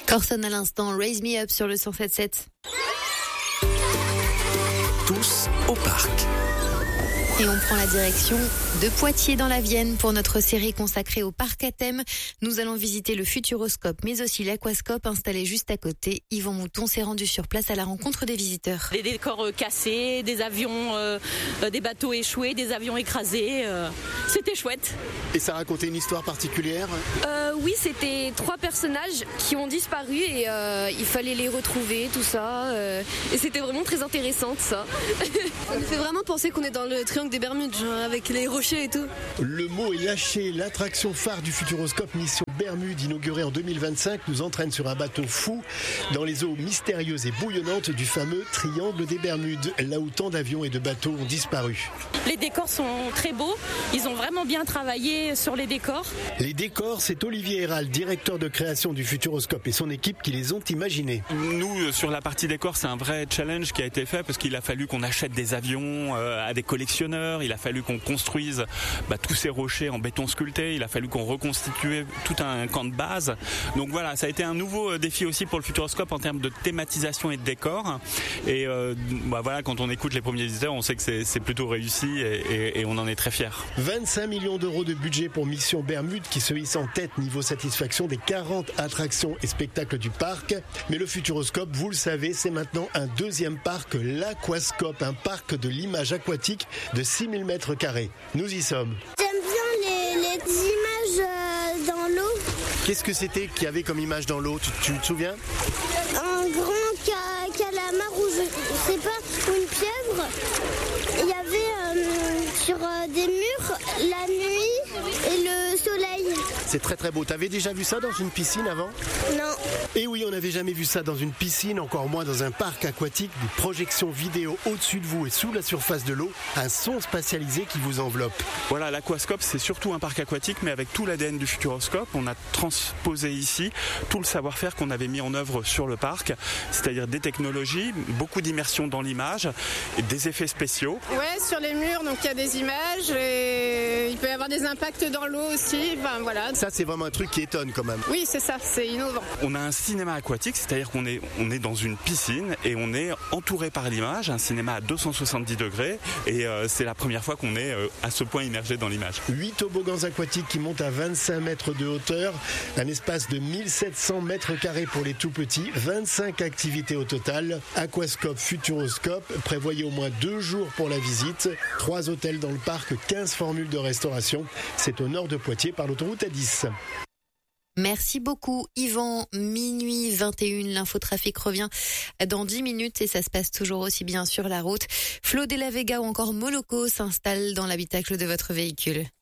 Corson à l'instant, Raise Me Up sur le 107.7. Tous au parc. Et on prend la direction de Poitiers dans la Vienne pour notre série consacrée au parc à thème. Nous allons visiter le Futuroscope, mais aussi l'Aquascope installé juste à côté. Yvan Mouton s'est rendu sur place à la rencontre des visiteurs. Des décors cassés, des avions, des bateaux échoués, des avions écrasés. C'était chouette. Et ça racontait une histoire particulière ? Oui, c'était 3 personnages qui ont disparu et il fallait les retrouver, tout ça. Et c'était vraiment très intéressant, ça. Ça nous fait vraiment penser qu'on est dans le triangle des Bermudes, genre, avec les rochers et tout. Le mot est lâché. L'attraction phare du Futuroscope Mission Bermude, inaugurée en 2025, nous entraîne sur un bateau fou dans les eaux mystérieuses et bouillonnantes du fameux triangle des Bermudes, là où tant d'avions et de bateaux ont disparu. Les décors sont très beaux. Ils ont vraiment bien travaillé sur les décors. Les décors, c'est Olivier Hérald, directeur de création du Futuroscope, et son équipe qui les ont imaginés. Nous, sur la partie décor, c'est un vrai challenge qui a été fait parce qu'il a fallu qu'on achète des avions à des collectionneurs. Il a fallu qu'on construise tous ces rochers en béton sculpté. Il a fallu qu'on reconstitue tout un camp de base. Donc voilà, ça a été un nouveau défi aussi pour le Futuroscope en termes de thématisation et de décor. Et voilà, quand on écoute les premiers visiteurs, on sait que c'est plutôt réussi et on en est très fiers. 25 millions d'euros de budget pour Mission Bermude qui se hisse en tête niveau satisfaction des 40 attractions et spectacles du parc. Mais le Futuroscope, vous le savez, c'est maintenant un deuxième parc, l'Aquascope, un parc de l'image aquatique de 6000 mètres carrés. Nous y sommes. J'aime bien les images dans l'eau. Qu'est-ce que c'était qu'il y avait comme image dans l'eau ? Tu te souviens ? Un grand calamar ou je sais pas, une pieuvre. Il y avait sur des murs la nuit et le soleil. C'est très très beau. T'avais déjà vu ça dans une piscine avant ? Non. Et oui, on n'avait jamais vu ça dans une piscine, encore moins dans un parc aquatique. Des projections vidéo au-dessus de vous et sous la surface de l'eau. Un son spatialisé qui vous enveloppe. Voilà, l'Aquascope, c'est surtout un parc aquatique, mais avec tout l'ADN du Futuroscope. On a transposé ici tout le savoir-faire qu'on avait mis en œuvre sur le parc, c'est-à-dire des technologies, beaucoup d'immersion dans l'image, et des effets spéciaux. Ouais, sur les murs, donc il y a des images et il peut y avoir des impacts dans l'eau aussi. Enfin, voilà. Ça, c'est vraiment un truc qui étonne quand même. Oui, c'est ça, c'est innovant. On a un cinéma aquatique, c'est-à-dire qu'on est dans une piscine et on est entouré par l'image, un cinéma à 270 degrés et c'est la première fois qu'on est à ce point immergé dans l'image. 8 toboggans aquatiques qui montent à 25 mètres de hauteur, un espace de 1700 mètres carrés pour les tout petits, 25 activités au total. Aquascope, Futuroscope, prévoyez au moins 2 jours pour la visite, 3 hôtels dans le parc, 15 formules de restauration. C'est au nord de Poitiers par l'autoroute A10. Merci beaucoup Yvan, minuit 21, l'infotrafic revient dans 10 minutes et ça se passe toujours aussi bien sur la route. Flo de la Vega ou encore Moloko s'installe dans l'habitacle de votre véhicule.